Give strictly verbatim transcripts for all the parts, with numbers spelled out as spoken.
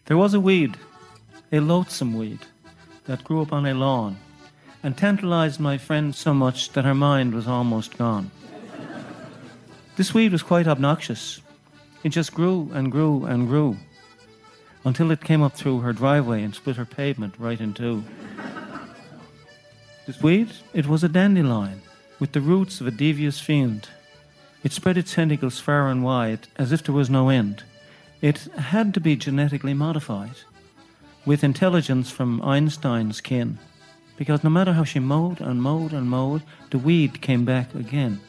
There was a weed, a loathsome weed, that grew up on a lawn and tantalized my friend so much that her mind was almost gone. This weed was quite obnoxious. It just grew and grew and grew until it came up through her driveway and split her pavement right in two. This weed, it was a dandelion with the roots of a devious fiend. It spread its tentacles far and wide as if there was no end. It had to be genetically modified with intelligence from Einstein's kin, because no matter how she mowed and mowed and mowed, the weed came back again.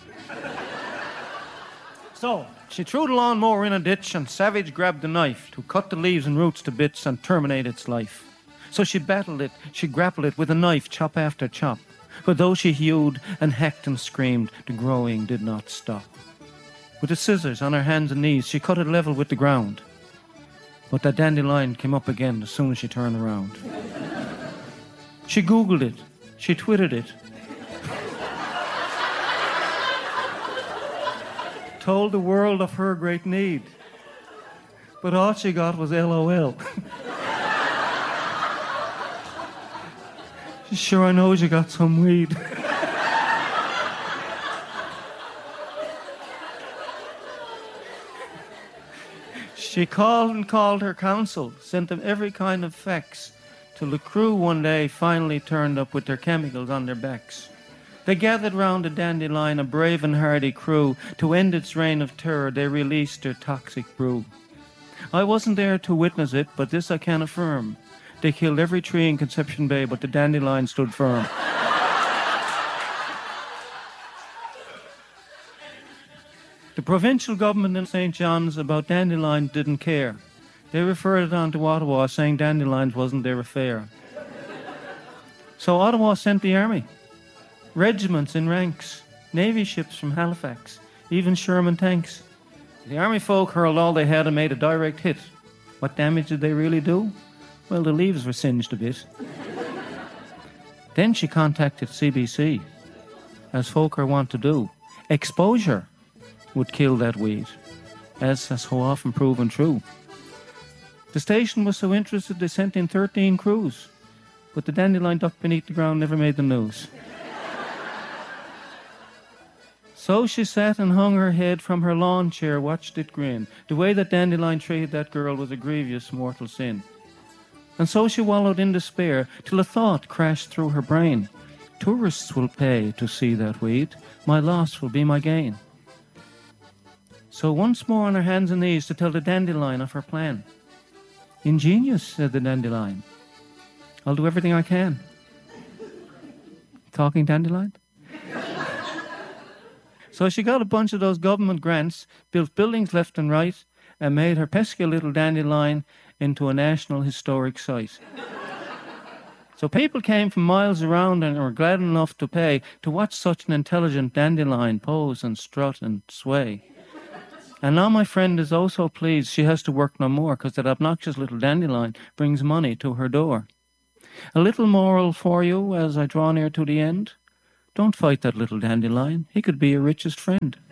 So, she threw the lawnmower in a ditch and Savage grabbed the knife to cut the leaves and roots to bits and terminate its life. So she battled it, she grappled it with a knife, chop after chop. But though she hewed and hacked and screamed, the growing did not stop. With the scissors on her hands and knees, she cut it level with the ground. But that dandelion came up again as soon as she turned around. She Googled it, she Twittered it, told the world of her great need. But all she got was L O L. Sure, I know you got some weed. She called and called her council, sent them every kind of fax, till the crew one day finally turned up with their chemicals on their backs. They gathered round the dandelion, a brave and hardy crew. To end its reign of terror, they released their toxic brew. I wasn't there to witness it, but this I can affirm. They killed every tree in Conception Bay, but the dandelion stood firm. The provincial government in Saint John's about dandelions didn't care. They referred it on to Ottawa, saying dandelions wasn't their affair. So Ottawa sent the army. Regiments in ranks, navy ships from Halifax, even Sherman tanks. The army folk hurled all they had and made a direct hit. What damage did they really do? Well, the leaves were singed a bit. Then she contacted C B C, as folk are wont to do. Exposure would kill that weed, as has so often proven true. The station was so interested they sent in thirteen crews, but the dandelion ducked beneath the ground never made the news. So she sat and hung her head from her lawn chair, watched it grin. The way that dandelion treated that girl was a grievous mortal sin. And so she wallowed in despair, till a thought crashed through her brain. Tourists will pay to see that weed. My loss will be my gain. So once more on her hands and knees to tell the dandelion of her plan. Ingenious, said the dandelion. I'll do everything I can. Talking dandelion? So she got a bunch of those government grants, built buildings left and right, and made her pesky little dandelion into a national historic site. So people came from miles around and were glad enough to pay to watch such an intelligent dandelion pose and strut and sway. And now my friend is oh so pleased she has to work no more, because that obnoxious little dandelion brings money to her door. A little moral for you as I draw near to the end. Don't fight that little dandelion. He could be your richest friend.